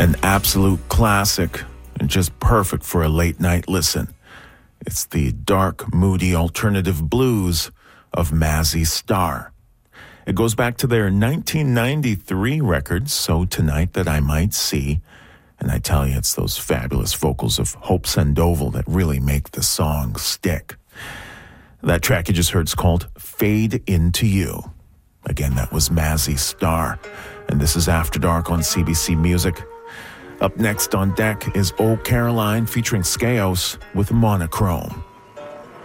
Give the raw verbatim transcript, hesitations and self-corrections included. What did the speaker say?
An absolute classic and just perfect for a late night listen. It's the dark, moody alternative blues of Mazzy Star. It goes back to their nineteen ninety-three record, So Tonight That I Might See. And I tell you, it's those fabulous vocals of Hope Sandoval that really make the song stick. That track you just heard is called Fade Into You. Again, that was Mazzy Star. And this is After Dark on C B C Music. Up next on deck is Oh Caroline featuring Skaos with Monochrome.